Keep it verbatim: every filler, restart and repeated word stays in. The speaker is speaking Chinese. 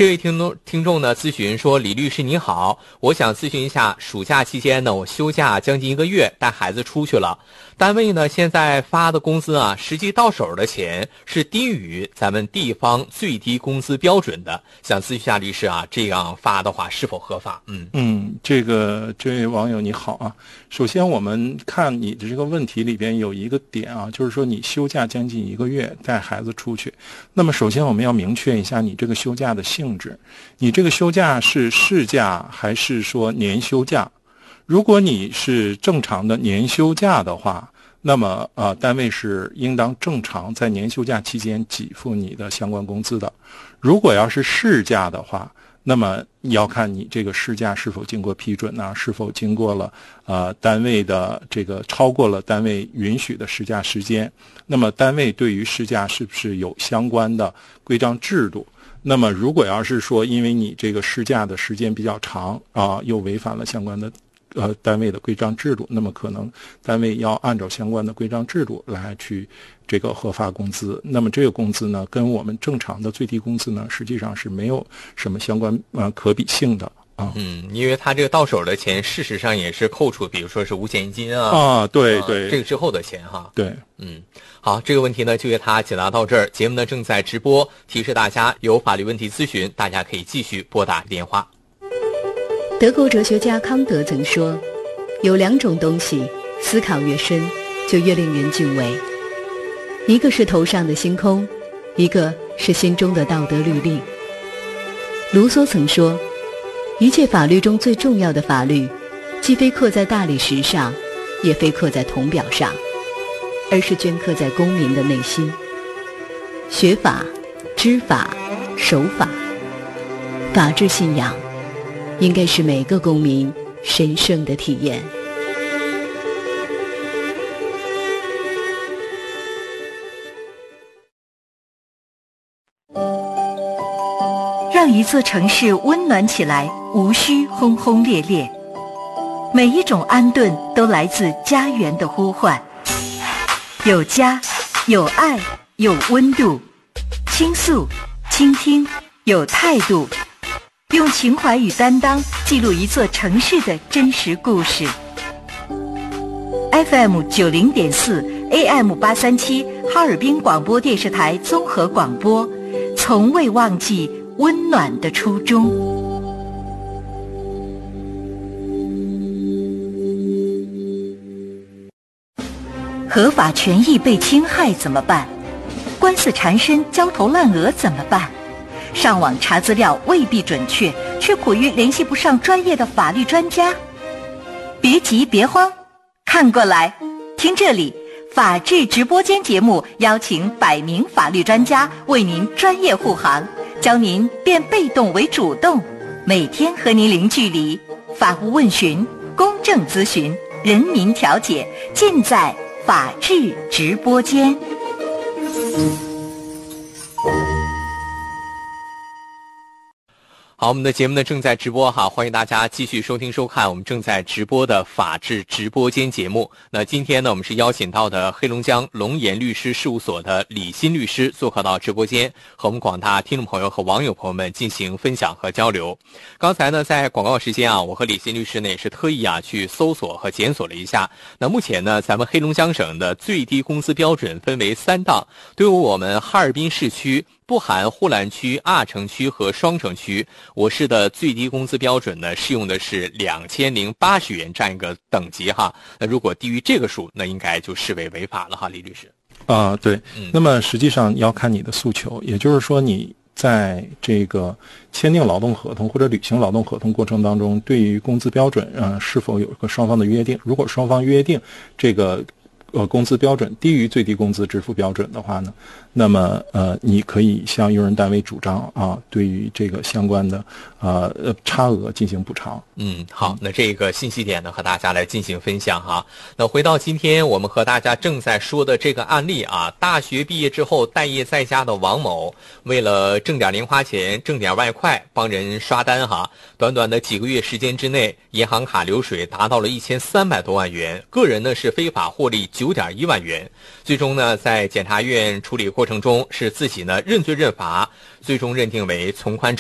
这位听众听众呢咨询说，李律师你好，我想咨询一下，暑假期间呢我休假将近一个月，带孩子出去了，单位呢现在发的工资啊，实际到手的钱是低于咱们地方最低工资标准的，想咨询一下律师啊，这样发的话是否合法？嗯嗯，这个这位网友你好啊，首先我们看你的这个问题里边有一个点啊，就是说你休假将近一个月带孩子出去，那么首先我们要明确一下你这个休假的性质，你这个休假是事假还是说年休假？如果你是正常的年休假的话，那么呃单位是应当正常在年休假期间给付你的相关工资的。如果要是事假的话，那么要看你这个事假是否经过批准啊，是否经过了呃单位的这个超过了单位允许的事假时间，那么单位对于事假是不是有相关的规章制度。那么如果要是说因为你这个事假的时间比较长啊，又违反了相关的呃单位的规章制度，那么可能单位要按照相关的规章制度来去这个核发工资。那么这个工资呢，跟我们正常的最低工资呢，实际上是没有什么相关呃可比性的啊。 嗯，因为他这个到手的钱，事实上也是扣除，比如说是五险一金啊啊，对对、 啊，这个之后的钱哈。 对， 嗯，好，这个问题呢就为他解答到这儿。节目呢正在直播，提示大家有法律问题咨询，大家可以继续拨打电话。 德国哲学家康德曾说，有两种东西，思考越深，就越令人敬畏。一个是头上的星空，一个是心中的道德律令。卢梭曾说，一切法律中最重要的法律，既非刻在大理石上，也非刻在铜表上，而是镌刻在公民的内心。学法、知法、守法，法治信仰应该是每个公民神圣的体验。 让一座城市温暖起来，无需轰轰烈烈。每一种安顿都来自家园的呼唤。有家，有爱，有温度。倾诉，倾听，有态度。用情怀与担当记录一座城市的真实故事。F M 九零点四 A M 八三七哈尔滨广播电视台综合广播，从未忘记温暖的初衷。合法权益被侵害怎么办？官司缠身，焦头烂额怎么办？上网查资料未必准确，却苦于联系不上专业的法律专家。别急别慌，看过来，听这里，法治直播间节目邀请百名法律专家为您专业护航，教您变被动为主动，每天和您零距离，法务问询、公正咨询、人民调解，尽在法治直播间。 好，我们的节目呢正在直播哈，欢迎大家继续收听收看我们正在直播的法治直播间节目。那今天呢，我们是邀请到的黑龙江龙岩律师事务所的李欣律师做客到直播间，和我们广大听众朋友和网友朋友们进行分享和交流。刚才呢，在广告时间啊，我和李欣律师呢也是特意啊去搜索和检索了一下。那目前呢，咱们黑龙江省的最低工资标准分为三档，对于我们哈尔滨市区不含呼兰区、阿城区和双城区，我市的最低工资标准呢，适用的是两千零八十元这样一个等级哈。那如果低于这个数，那应该就视为违法了哈，李律师。 啊、呃，对、嗯。那么实际上要看你的诉求，也就是说你在这个签订劳动合同或者履行劳动合同过程当中，对于工资标准呃是否有一个双方的约定？如果双方约定这个呃工资标准低于最低工资支付标准的话呢，那么呃你可以向用人单位主张啊，对于这个相关的呃呃差额进行补偿。 嗯，好，那这个信息点呢和大家来进行分享哈。那回到今天我们和大家正在说的这个案例啊，大学毕业之后待业在家的王某，为了挣点零花钱，挣点外快，帮人刷单哈，短短的几个月时间之内，银行卡流水达到了一千三百多万元，个人呢是非法获利九点一万元。最终呢，在检察院处理过程中，是自己呢认罪认罚，最终认定为从宽处